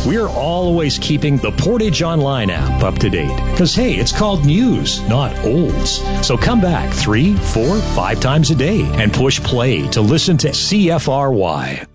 We're always keeping the Portage Online app up to date. Because, hey, it's called news, not olds. So come back 3, 4, 5 times a day and push play to listen to CFRY.